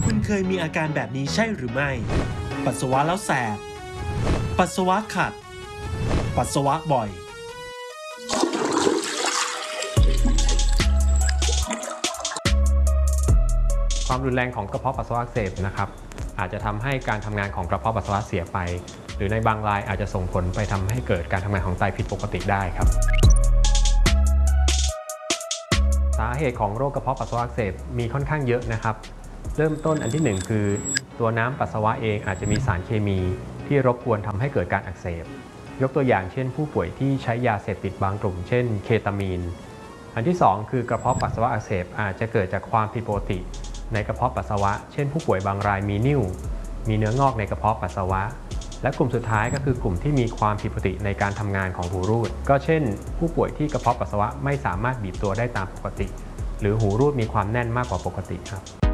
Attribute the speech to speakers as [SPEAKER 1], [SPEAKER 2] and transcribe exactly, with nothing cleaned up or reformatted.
[SPEAKER 1] คุณเคยมีอาการแบบนี้ใช่หรือไม่ปัสสาวะแล้วแสบปัสสาวะขัดปัสสาวะบ่อย
[SPEAKER 2] ความรุนแรงของกระเพาะปัสสาวะอักเสบนะครับอาจจะทำให้การทำงานของกระเพาะปัสสาวะเสียไปหรือในบางรายอาจจะส่งผลไปทำให้เกิดการทำงานของไตผิดปกติได้ครับสาเหตุของโรคกระเพาะปัสสาวะอักเสบมีค่อนข้างเยอะนะครับเริ่มต้นอันที่หนึ่งคือตัวน้ำปัสสาวะเองอาจจะมีสารเคมีที่รบกวนทำให้เกิดการอักเสบยกตัวอย่างเช่นผู้ป่วยที่ใช้ยาเสพติดบางกลุ่มเช่นเคตามีนอันที่สองคือกระเพาะปัสสาวะอักเสบอาจจะเกิดจากความผิดปกติในกระเพาะปัสสาวะเช่นผู้ป่วยบางรายมีนิ่วมีเนื้องอกในกระเพาะปัสสาวะและกลุ่มสุดท้ายก็คือกลุ่มที่มีความผิดปกติในการทำงานของหูรูดก็เช่นผู้ป่วยที่กระเพาะปัสสาวะไม่สามารถบีบตัวได้ตามปกติหรือหูรูดมีความแน่นมากกว่าปกติครับ